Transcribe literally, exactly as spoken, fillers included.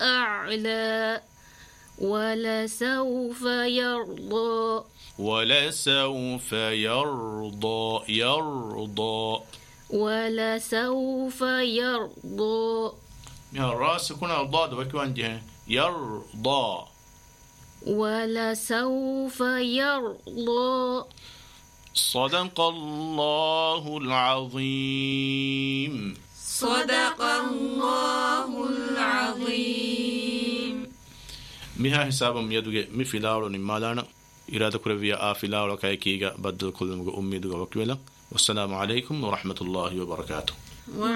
الأعلى ولسوف يرضى ولسوف يرضى يرضى ولسوف يرضى يا الراس يكون الضاد وكمان جهة يرضى ولسوف يرضى. صدق الله العظيم. صدق الله العظيم. مها حسابم يدوغ مفلاولو نمالانا إرادة كربية آفلاولو كايكيغا بدل كل أميدوغ وكولا. والسلام عليكم ورحمة الله وبركاته.